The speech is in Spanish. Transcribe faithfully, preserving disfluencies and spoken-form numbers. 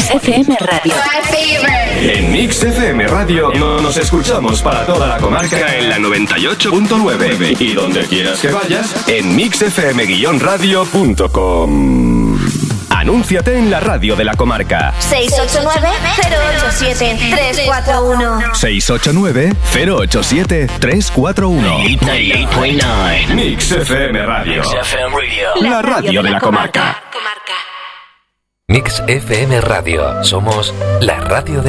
Mix F M Radio. En Mix F M Radio no nos escuchamos para toda la comarca en la noventa y ocho punto nueve y donde quieras que vayas en mix f m radio punto com. Anúnciate en la radio de la comarca. seis ocho nueve, cero ocho siete, tres cuatro uno. seis ocho nueve, cero ocho siete, tres cuatro uno. Mix F M Radio. La radio de la comarca. Mix F M Radio. Somos la radio de